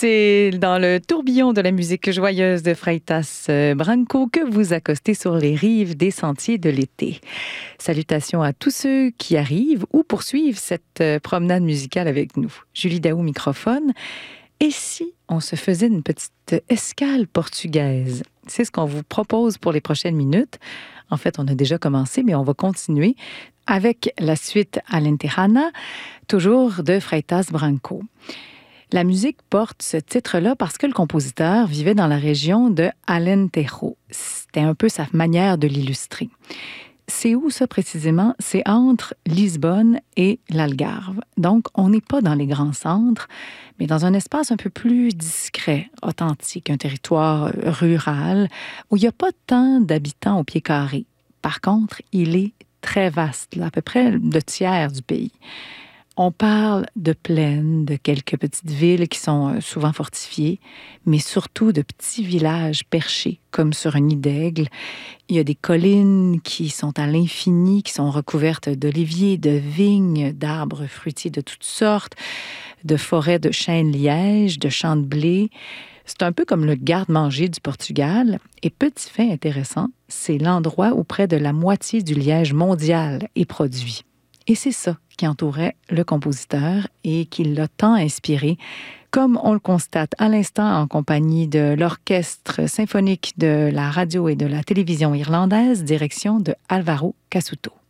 C'est dans le tourbillon de la musique joyeuse de Freitas Branco que vous accostez sur les rives des sentiers de l'été. Salutations à tous ceux qui arrivent ou poursuivent cette promenade musicale avec nous. Julie Daou, microphone. Et si on se faisait une petite escale portugaise? C'est ce qu'on vous propose pour les prochaines minutes. En fait, on a déjà commencé, mais on va continuer avec la suite Alentejana, toujours de Freitas Branco. La musique porte ce titre-là parce que le compositeur vivait dans la région de Alentejo. C'était un peu sa manière de l'illustrer. C'est où ça précisément? C'est entre Lisbonne et l'Algarve. Donc, on n'est pas dans les grands centres, mais dans un espace un peu plus discret, authentique, un territoire rural, où il n'y a pas tant d'habitants au pied carré. Par contre, il est très vaste, là, à peu près le tiers du pays. On parle de plaines, de quelques petites villes qui sont souvent fortifiées, mais surtout de petits villages perchés, comme sur un nid d'aigle. Il y a des collines qui sont à l'infini, qui sont recouvertes d'oliviers, de vignes, d'arbres fruitiers de toutes sortes, de forêts de chênes-lièges, de champs de blé. C'est un peu comme le garde-manger du Portugal. Et petit fait intéressant, c'est l'endroit où près de la moitié du liège mondial est produit. Et c'est ça qui entourait le compositeur et qui l'a tant inspiré, comme on le constate à l'instant en compagnie de l'Orchestre symphonique de la radio et de la télévision irlandaise, direction de Álvaro Casuto.